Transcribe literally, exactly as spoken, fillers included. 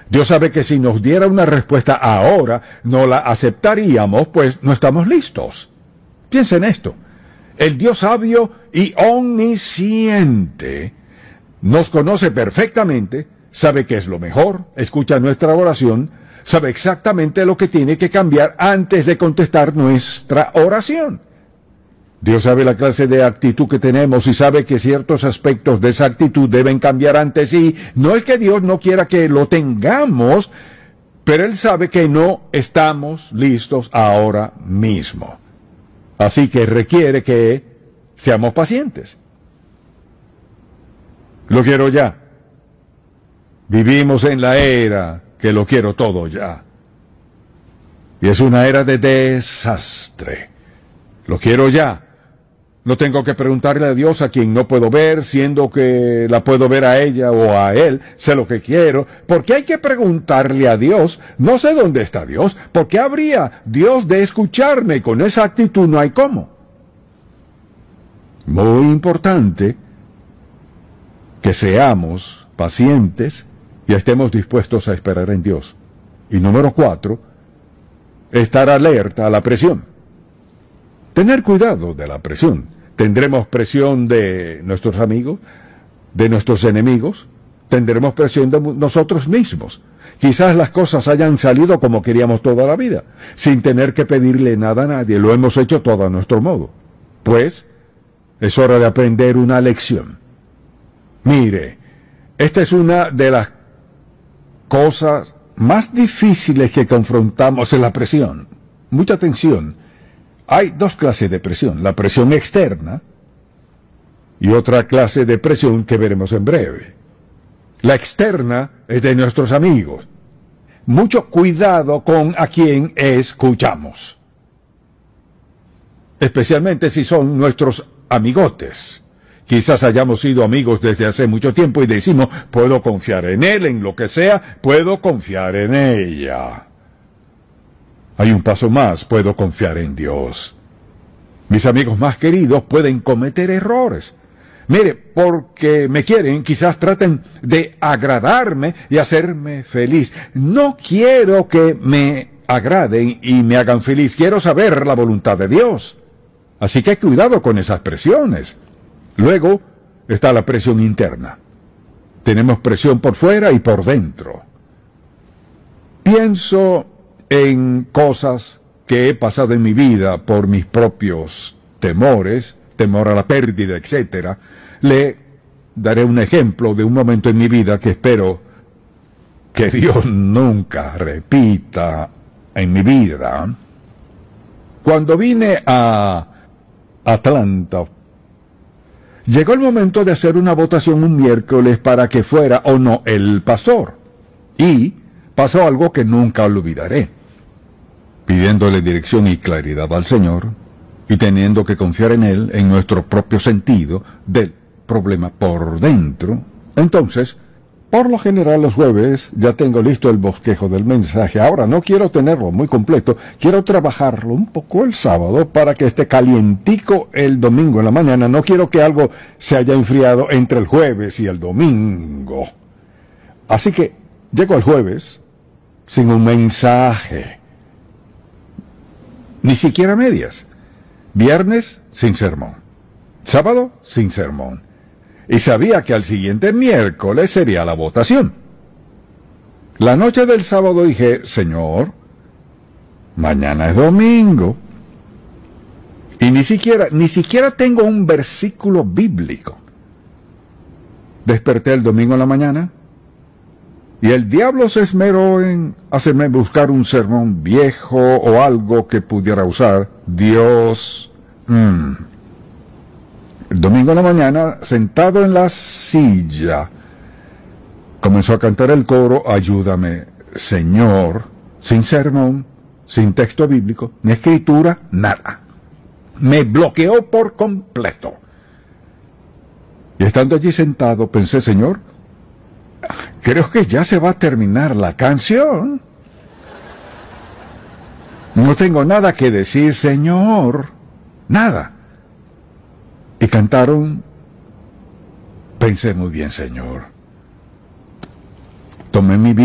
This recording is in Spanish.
Dios sabe que si nos diera una respuesta ahora, no la aceptaríamos, pues no estamos listos. Piensa en esto. El Dios sabio y omnisciente nos conoce perfectamente, sabe qué es lo mejor, escucha nuestra oración, sabe exactamente lo que tiene que cambiar antes de contestar nuestra oración. Dios sabe la clase de actitud que tenemos y sabe que ciertos aspectos de esa actitud deben cambiar antes y no es que Dios no quiera que lo tengamos, pero Él sabe que no estamos listos ahora mismo. Así que requiere que seamos pacientes. Lo quiero ya. Vivimos en la era que lo quiero todo ya. Y es una era de desastre. Lo quiero ya. No tengo que preguntarle a Dios a quien no puedo ver, siendo que la puedo ver a ella o a él. Sé lo que quiero. ¿Por qué hay que preguntarle a Dios? No sé dónde está Dios. ¿Por qué habría Dios de escucharme? Con esa actitud no hay cómo. Muy importante que seamos pacientes y estemos dispuestos a esperar en Dios. Y número cuatro, estar alerta a la presión. Tener cuidado de la presión. Tendremos presión de nuestros amigos, de nuestros enemigos, tendremos presión de nosotros mismos. Quizás las cosas hayan salido como queríamos toda la vida, sin tener que pedirle nada a nadie, lo hemos hecho todo a nuestro modo. Pues, es hora de aprender una lección. Mire, esta es una de las cosas más difíciles que confrontamos en la presión. Mucha atención. Hay dos clases de presión, la presión externa y otra clase de presión que veremos en breve. La externa es de nuestros amigos. Mucho cuidado con a quien escuchamos, especialmente si son nuestros amigotes. Quizás hayamos sido amigos desde hace mucho tiempo y decimos, puedo confiar en él, en lo que sea, puedo confiar en ella. Hay un paso más, puedo confiar en Dios. Mis amigos más queridos pueden cometer errores. Mire, porque me quieren, quizás traten de agradarme y hacerme feliz. No quiero que me agraden y me hagan feliz, quiero saber la voluntad de Dios. Así que cuidado con esas presiones. Luego está la presión interna. Tenemos presión por fuera y por dentro. Pienso en cosas que he pasado en mi vida por mis propios temores, temor a la pérdida, etcétera. Le daré un ejemplo de un momento en mi vida que espero que Dios nunca repita en mi vida. Cuando vine a Atlanta, llegó el momento de hacer una votación un miércoles para que fuera o no el pastor. Y pasó algo que nunca olvidaré. Pidiéndole dirección y claridad al Señor y teniendo que confiar en Él, en nuestro propio sentido del problema por dentro. Entonces, por lo general los jueves ya tengo listo el bosquejo del mensaje. Ahora no quiero tenerlo muy completo, quiero trabajarlo un poco el sábado para que esté calientico el domingo en la mañana. No quiero que algo se haya enfriado entre el jueves y el domingo. Así que llego el jueves sin un mensaje. Ni siquiera medias. Viernes, sin sermón. Sábado, sin sermón. Y sabía que al siguiente miércoles sería la votación. La noche del sábado dije, Señor, mañana es domingo. Y ni siquiera, ni siquiera tengo un versículo bíblico. Desperté el domingo en la mañana y el diablo se esmeró en hacerme buscar un sermón viejo o algo que pudiera usar. Dios. Mm. El domingo en la mañana, sentado en la silla, comenzó a cantar el coro, ayúdame, Señor, sin sermón, sin texto bíblico, ni escritura, nada. Me bloqueó por completo. Y estando allí sentado, pensé, Señor, creo que ya se va a terminar la canción. No tengo nada que decir, Señor. Nada. Y cantaron. Pensé muy bien, Señor. Tomé mi